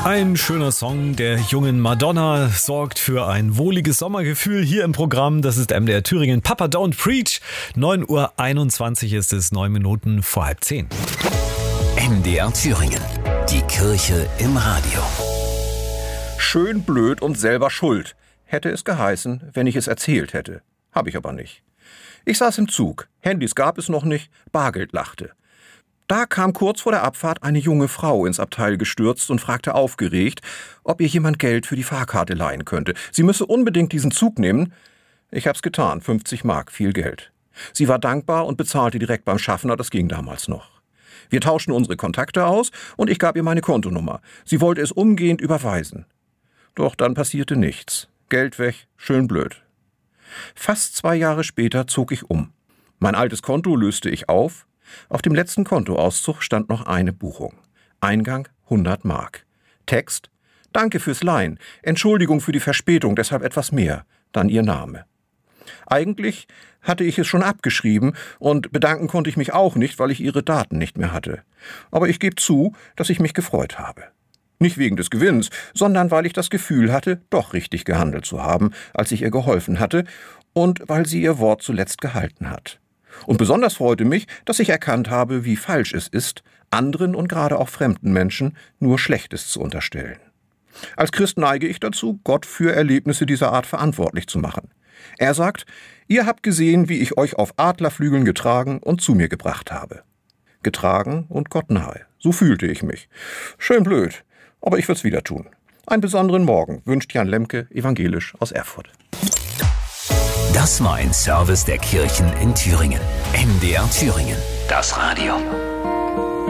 Ein schöner Song der jungen Madonna sorgt für ein wohliges Sommergefühl hier im Programm. Das ist MDR Thüringen. Papa Don't Preach. 9:21 Uhr ist es, 9 Minuten vor 9:30. MDR Thüringen. Die Kirche im Radio. Schön blöd und selber schuld, hätte es geheißen, wenn ich es erzählt hätte. Habe ich aber nicht. Ich saß im Zug. Handys gab es noch nicht. Bargeld lachte. Da kam kurz vor der Abfahrt eine junge Frau ins Abteil gestürzt und fragte aufgeregt, ob ihr jemand Geld für die Fahrkarte leihen könnte. Sie müsse unbedingt diesen Zug nehmen. Ich hab's getan, 50 Mark, viel Geld. Sie war dankbar und bezahlte direkt beim Schaffner, das ging damals noch. Wir tauschten unsere Kontakte aus und ich gab ihr meine Kontonummer. Sie wollte es umgehend überweisen. Doch dann passierte nichts. Geld weg, schön blöd. Fast 2 Jahre später zog ich um. Mein altes Konto löste ich auf. Auf dem letzten Kontoauszug stand noch eine Buchung. Eingang 100 Mark. Text: Danke fürs Leihen. Entschuldigung für die Verspätung, deshalb etwas mehr. Dann ihr Name. Eigentlich hatte ich es schon abgeschrieben und bedanken konnte ich mich auch nicht, weil ich ihre Daten nicht mehr hatte. Aber ich gebe zu, dass ich mich gefreut habe. Nicht wegen des Gewinns, sondern weil ich das Gefühl hatte, doch richtig gehandelt zu haben, als ich ihr geholfen hatte und weil sie ihr Wort zuletzt gehalten hat. Und besonders freute mich, dass ich erkannt habe, wie falsch es ist, anderen und gerade auch fremden Menschen nur Schlechtes zu unterstellen. Als Christ neige ich dazu, Gott für Erlebnisse dieser Art verantwortlich zu machen. Er sagt, ihr habt gesehen, wie ich euch auf Adlerflügeln getragen und zu mir gebracht habe. Getragen und Gott nahe. So fühlte ich mich. Schön blöd, aber ich würde es wieder tun. Einen besonderen Morgen wünscht Jan Lemke, evangelisch aus Erfurt. Das war ein Service der Kirchen in Thüringen. MDR Thüringen. Das Radio.